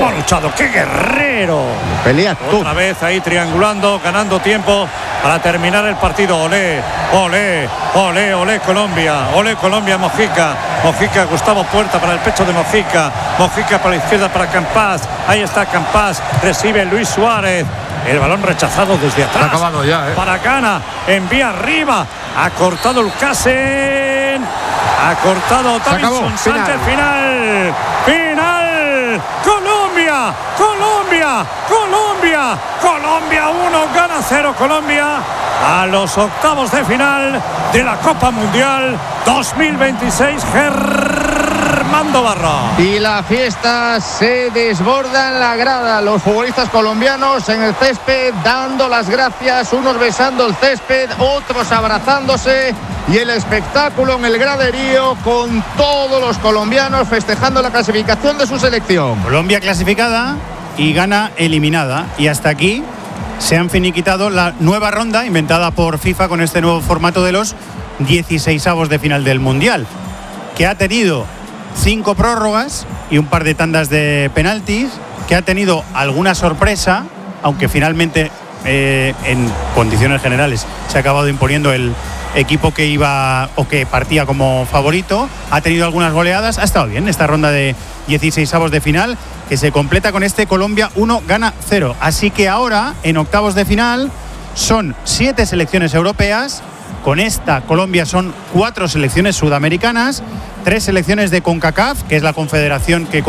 cómo ha luchado, qué guerrero. Pelea tú. Otra vez ahí triangulando, ganando tiempo para terminar el partido. Olé, olé, olé, olé Colombia, olé Colombia, Mojica, Mojica, Gustavo Puerta para el pecho de Mojica, Mojica para la izquierda para Campas, ahí está Campas, recibe Luis Suárez, el balón rechazado desde atrás. Está acabado ya, Para Cana, envía arriba, ha cortado Lucasen, ha cortado Davinson Sánchez, final, final, Colombia, Colombia, Colombia, Colombia 1, gana 0 Colombia a los octavos de final de la Copa Mundial 2026. Germando Barra. Y la fiesta se desborda en la grada. Los futbolistas colombianos en el césped dando las gracias, unos besando el césped, otros abrazándose, y el espectáculo en el graderío con todos los colombianos festejando la clasificación de su selección. Colombia clasificada y Ghana eliminada, y hasta aquí se han finiquitado la nueva ronda inventada por FIFA con este nuevo formato de los 16avos de final del Mundial, que ha tenido 5 prórrogas y un par de tandas de penaltis, que ha tenido alguna sorpresa, aunque finalmente en condiciones generales se ha acabado imponiendo el equipo que iba o que partía como favorito. Ha tenido algunas goleadas, ha estado bien esta ronda de 16avos de final, que se completa con este Colombia 1, Ghana 0. Así que ahora, en octavos de final, son 7 selecciones europeas. Con esta Colombia son 4 selecciones sudamericanas, 3 selecciones de CONCACAF, que es la confederación que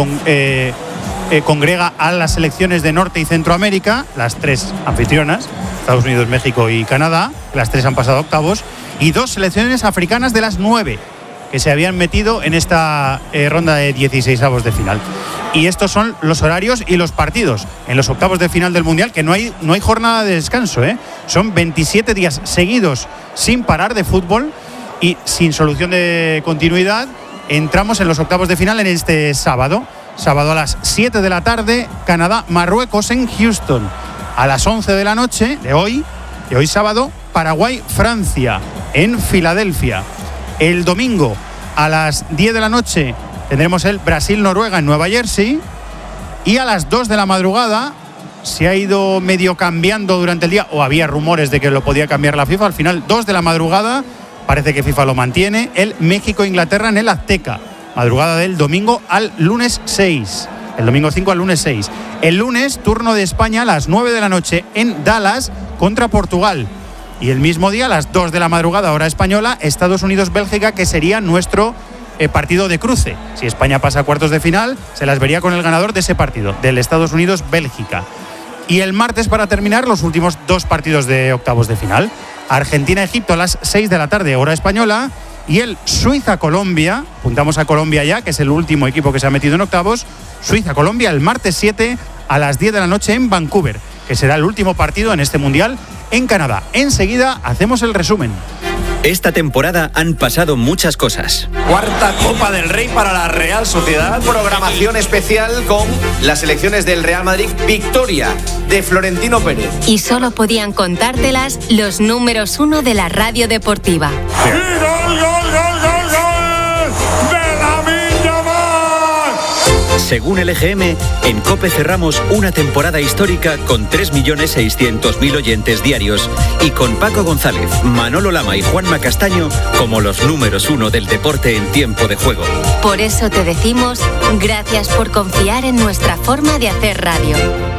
congrega a las selecciones de Norte y Centroamérica, las 3 anfitrionas, Estados Unidos, México y Canadá, las 3 han pasado a octavos, y 2 selecciones africanas de las 9 que se habían metido en esta ronda de 16avos de final. Y estos son los horarios y los partidos en los octavos de final del Mundial, que no hay jornada de descanso, ¿eh? Son 27 días seguidos sin parar de fútbol y sin solución de continuidad. Entramos en los octavos de final en este sábado a las 7 de la tarde, Canadá-Marruecos en Houston. A las 11 de la noche de hoy sábado, Paraguay-Francia en Filadelfia. El domingo a las 10 de la noche tendremos el Brasil-Noruega en Nueva Jersey, y a las 2 de la madrugada, se ha ido medio cambiando durante el día, o había rumores de que lo podía cambiar la FIFA, al final 2 de la madrugada, parece que FIFA lo mantiene, el México-Inglaterra en el Azteca, madrugada del domingo al lunes 6, el domingo 5 al lunes 6. El lunes, turno de España a las 9 de la noche en Dallas contra Portugal. Y el mismo día, a las 2 de la madrugada, hora española, Estados Unidos-Bélgica, que sería nuestro partido de cruce. Si España pasa a cuartos de final, se las vería con el ganador de ese partido, del Estados Unidos-Bélgica. Y el martes, para terminar, los últimos 2 partidos de octavos de final. Argentina-Egipto a las 6 de la tarde, hora española. Y el Suiza-Colombia, apuntamos a Colombia ya, que es el último equipo que se ha metido en octavos. Suiza-Colombia el martes 7 a las 10 de la noche en Vancouver, que será el último partido en este Mundial en Canadá. Enseguida hacemos el resumen. Esta temporada han pasado muchas cosas. Cuarta Copa del Rey para la Real Sociedad. Programación especial con las elecciones del Real Madrid. Victoria de Florentino Pérez. Y solo podían contártelas los números 1 de la radio deportiva. Según el EGM, en COPE cerramos una temporada histórica con 3.600.000 oyentes diarios y con Paco González, Manolo Lama y Juanma Castaño como los números 1 del deporte en tiempo de juego. Por eso te decimos gracias por confiar en nuestra forma de hacer radio.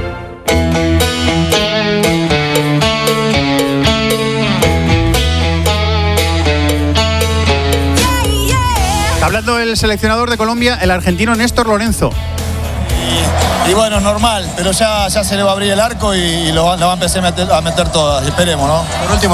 Hablando del seleccionador de Colombia, el argentino Néstor Lorenzo. Y bueno, normal, pero ya se le va a abrir el arco y lo va a empezar a meter todas, esperemos, ¿no? Por último,